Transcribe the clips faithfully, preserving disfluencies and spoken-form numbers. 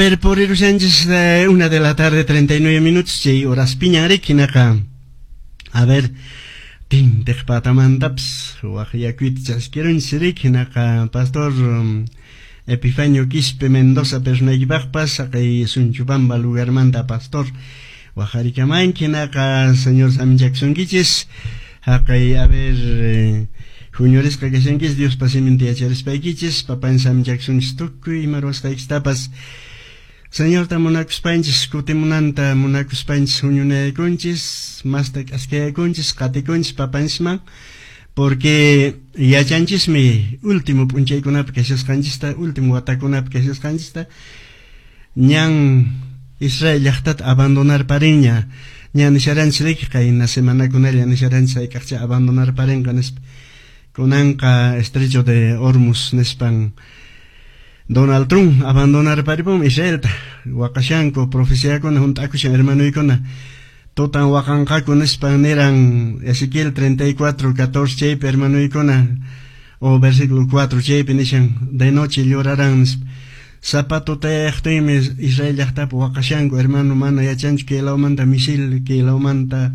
Per por Sánchez, eh, una de la tarde, treinta y nueve minutos, y horas piñare, quinaca. A ver, tin, tejpatamantaps, huajayacuit, chasquieron siri, quinaca, pastor um, Epifanio Quispe Mendoza, personaibajpas, acá Sunchupamba, lugar manda, pastor, huajaricamain, quinaca, señor Sam Jackson Guiches, acá, a ver, eh, Juniores Kakasenguis, Dios paciente a Chares Paiquiches, papá en Sam Jackson Stuku y Maros Taixtapas. Señor ta Monacus Panches, Cutimunanta, Monacus Panches, Unione Conches, Master Casquea Conches, Cate Conches, papá en Sman, porque ya chanches mi último punche con ap que se escanchista, último atacón ap que se escanchista, ñan Israel yachtat abandonar pareña, ñan nisharan sirek, en la semana con él, nisharan sirek, abandonar pareña, con anca estrecho de Hormuz, Nespan, Donald Trump, abandonar paripum, Israel, Wakashanko, profecía con Juntakushan, hermano y con Totan Wakanka con Nespan, eran Ezequiel treinta y cuatro, catorce, chepe, hermano y con o versículo cuatro, chepe, nishan, de noche llorarán, zapato te echtimes, Israel yachtap, Wakashanko, hermano, mana, yachanch, que la manta misil, que la manta,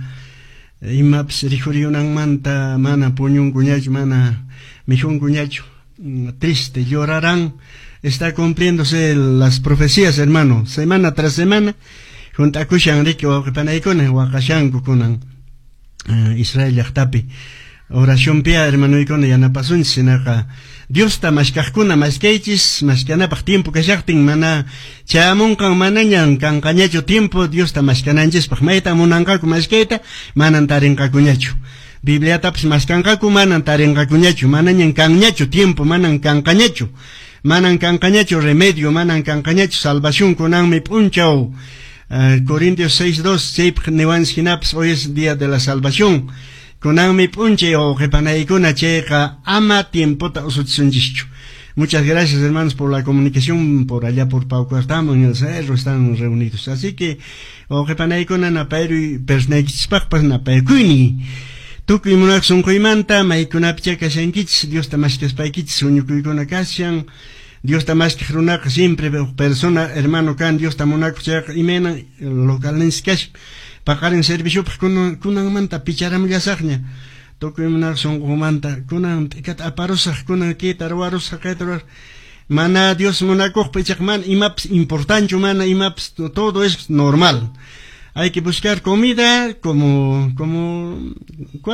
imaps rijuriunan manta mana puñun cuñacho mana mijun cuñacho triste llorarán. Está cumpliéndose las profecías, hermano, semana tras semana junto a kushan rico panaikona wakashanku kunan Israel yachtapi oración pia, hermano, y con ella no pasó en Sinaca. Dios ta mascajcuna masqueichis, mascanapaj tiempo que yachting mana, chamun kan manañan kan cañacho tiempo, Dios ta mascananches pajmaita munancacu masqueita, manan tarenca cuñacho. Biblia taps mascancacu manan tarenca cuñacho, manañan cañacho tiempo, manan can cañacho, manan can cañacho remedio, manan can cañacho salvación kunan mi punchao. Uh, Corintios seis dos, seip newan sinaps, hoy es día de la salvación. Conan mi punche o repanaikuna checa ama tiempo ta usutsunchichu. Muchas gracias, hermanos, por la comunicación por allá por Paucartamo, en el cerro están reunidos. Así que o repanaikuna na pairu persnegispakpas na paikuni. Tuku imunak sunkuimanta maikuna pichaka senkits, Dios tamaskas paikits unyukuikuna kasyan. Dios tamaskas runak siempre persona hermano kan Dios tamonak chaka imena local nenskash. Pagar en servicio con kunan manta picharam yasagna toku imna son manta kunan kat aparosa kunan kita rawarosa kaitrar mana Dios monako pichakman imaps importante mana imaps todo es normal. Hay que buscar comida como como